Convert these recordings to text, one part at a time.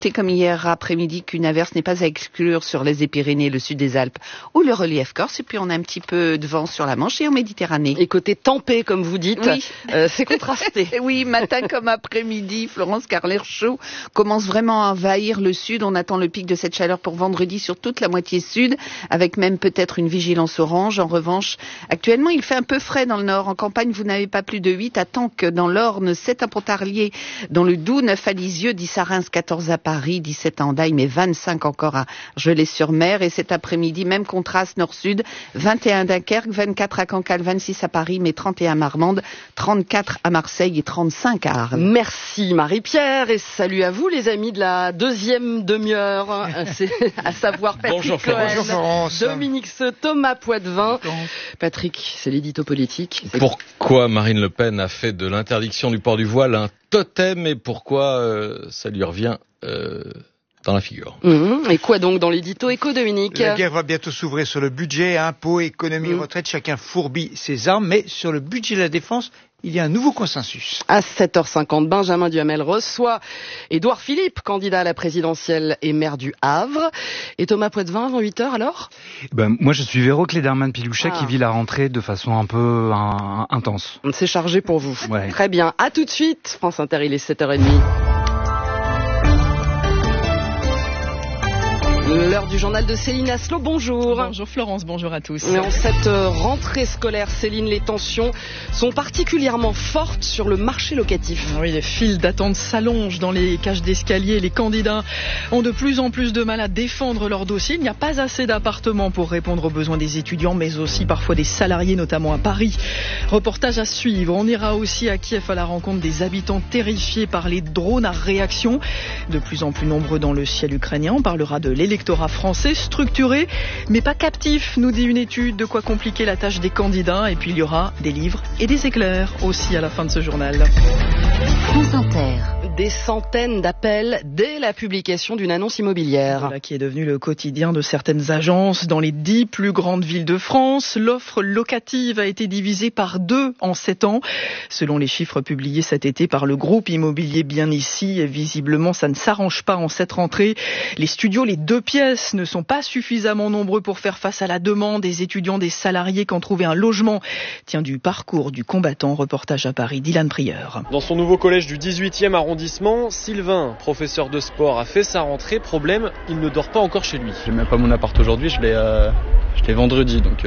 Comme hier après-midi qu'une averse n'est pas à exclure sur les Pyrénées, le sud des Alpes ou le relief corse. Et puis on a un petit peu de vent sur la Manche et en Méditerranée. Et côté tempé, comme vous dites, oui. C'est contrasté. Oui, matin comme après-midi, Florence, car l'air chaud commence vraiment à envahir le sud. On attend le pic de cette chaleur pour vendredi sur toute la moitié sud, avec même peut-être une vigilance orange. En revanche, actuellement, il fait un peu frais dans le nord. En campagne, vous n'avez pas plus de 8 à Tanques dans l'Orne, 7 à Pontarlier, dans le Doubs, 9 à Lisieux, 10 à Reims, 14 à Paris, 17 à Hendaye, mais 25 encore à Argelès-sur-Mer. Et cet après-midi, même contraste nord-sud, 21 à Dunkerque, 24 à Cancale, 26 à Paris, mais 31 à Marmande, 34 à Marseille et 35 à Arles. Merci Marie-Pierre et salut à vous les amis de la deuxième demi-heure, à savoir Patrick Cohen, Dominique Seux, Thomas Poitvin. Patrick, c'est l'édito politique. Pourquoi Marine Le Pen a fait de l'interdiction du port du voile un totem et pourquoi ça lui revient dans la figure. Et quoi donc dans l'édito éco, Dominique ? La guerre va bientôt s'ouvrir sur le budget, impôts, économie, retraite, chacun fourbit ses armes, mais sur le budget de la défense, il y a un nouveau consensus. À 7h50, Benjamin Duhamel reçoit Édouard Philippe, candidat à la présidentielle et maire du Havre. Et Thomas Poitvin, avant 8h alors ? Moi je suis Véro Cléderman-Pilouchet qui vit la rentrée de façon un peu intense. C'est chargé pour vous. Ouais. Très bien, à tout de suite. France Inter, il est 7h30. L'heure du journal de Céline Asselot, bonjour. Bonjour Florence, bonjour à tous. Et en cette rentrée scolaire, Céline, les tensions sont particulièrement fortes sur le marché locatif. Oui, les files d'attente s'allongent dans les cages d'escalier. Les candidats ont de plus en plus de mal à défendre leur dossier. Il n'y a pas assez d'appartements pour répondre aux besoins des étudiants, mais aussi parfois des salariés, notamment à Paris. Reportage à suivre. On ira aussi à Kiev à la rencontre des habitants terrifiés par les drones à réaction. De plus en plus nombreux dans le ciel ukrainien. On parlera de l'électorat français structuré mais pas captif, nous dit une étude. De quoi compliquer la tâche des candidats. Et puis il y aura des livres et des éclairs aussi à la fin de ce journal. France Inter. Des centaines d'appels dès la publication d'une annonce immobilière. Voilà qui est devenu le quotidien de certaines agences dans les 10 plus grandes villes de France. L'offre locative a été divisée par 2 en 7 ans. Selon les chiffres publiés cet été par le groupe immobilier Bien Ici, visiblement ça ne s'arrange pas en cette rentrée. Les studios, les 2 pièces ne sont pas suffisamment nombreux pour faire face à la demande des étudiants, des salariés qui ont trouvé un logement. Tiens, du parcours du combattant, reportage à Paris, Dylan Prieur. Dans son nouveau collège du 18e arrondissement, Sylvain, professeur de sport, a fait sa rentrée. Problème, il ne dort pas encore chez lui. J'ai même pas mon appart aujourd'hui, je l'ai vendredi, donc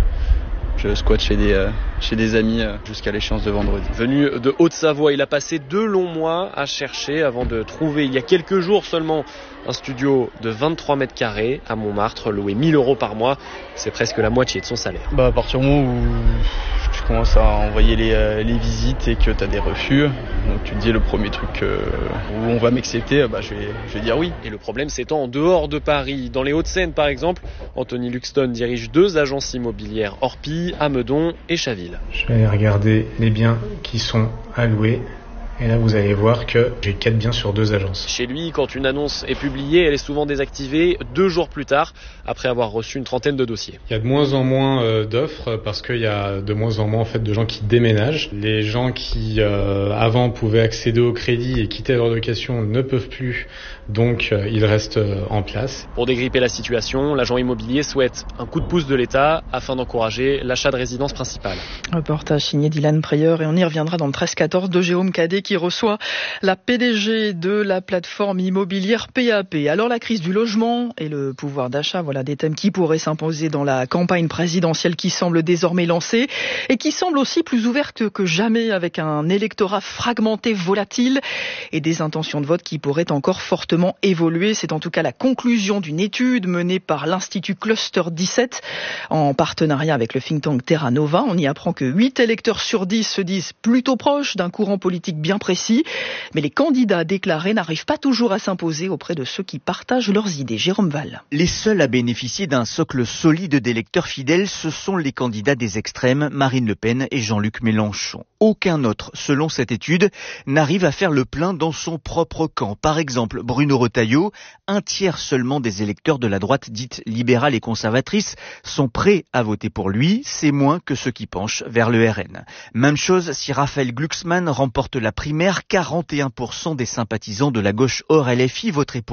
je squatte chez des amis jusqu'à l'échéance de vendredi. Venu de Haute-Savoie, il a passé 2 longs mois à chercher avant de trouver, il y a quelques jours seulement, un studio de 23 mètres carrés à Montmartre, loué 1 000 € par mois. C'est presque la moitié de son salaire. À partir du moment où tu commences à envoyer les visites et que tu as des refus, donc tu te dis le premier truc où on va m'accepter, je vais dire oui. Et le problème s'étend en dehors de Paris. Dans les Hauts-de-Seine par exemple, Anthony Luxton dirige 2 agences immobilières, Orpy, à Meudon et Chaville. Je vais regarder les biens qui sont alloués. Et là, vous allez voir que j'ai 4 biens sur 2 agences. Chez lui, quand une annonce est publiée, elle est souvent désactivée 2 jours plus tard, après avoir reçu une trentaine de dossiers. Il y a de moins en moins d'offres parce qu'il y a de moins en moins en fait de gens qui déménagent. Les gens qui avant pouvaient accéder au crédit et quitter leur location ne peuvent plus, donc ils restent en place. Pour dégripper la situation, l'agent immobilier souhaite un coup de pouce de l'État afin d'encourager l'achat de résidence principale. Reportage signé Dylan Prieur et on y reviendra dans le 13-14 de Jérôme Cadet qui reçoit la PDG de la plateforme immobilière PAP. Alors la crise du logement et le pouvoir d'achat, voilà des thèmes qui pourraient s'imposer dans la campagne présidentielle qui semble désormais lancée et qui semble aussi plus ouverte que jamais avec un électorat fragmenté, volatile et des intentions de vote qui pourraient encore fortement évoluer. C'est en tout cas la conclusion d'une étude menée par l'Institut Cluster 17 en partenariat avec le think tank Terra Nova. On y apprend que 8 électeurs sur 10 se disent plutôt proches d'un courant politique bien précis, mais les candidats déclarés n'arrivent pas toujours à s'imposer auprès de ceux qui partagent leurs idées. Jérôme Val. Les seuls à bénéficier d'un socle solide d'électeurs fidèles, ce sont les candidats des extrêmes, Marine Le Pen et Jean-Luc Mélenchon. aucun autre, selon cette étude, n'arrive à faire le plein dans son propre camp. Par exemple, Bruno Retailleau, un tiers seulement des électeurs de la droite dite libérale et conservatrice sont prêts à voter pour lui, c'est moins que ceux qui penchent vers le RN. Même chose si Raphaël Glucksmann remporte la primaire, 41% des sympathisants de la gauche hors LFI voteraient pour